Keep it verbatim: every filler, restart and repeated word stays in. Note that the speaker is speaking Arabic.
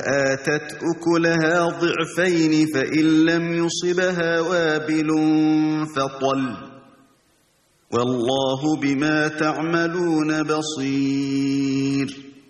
آتت أكلها ضعفين فإن لم يصبها وابل فطل والله بما تعملون بصير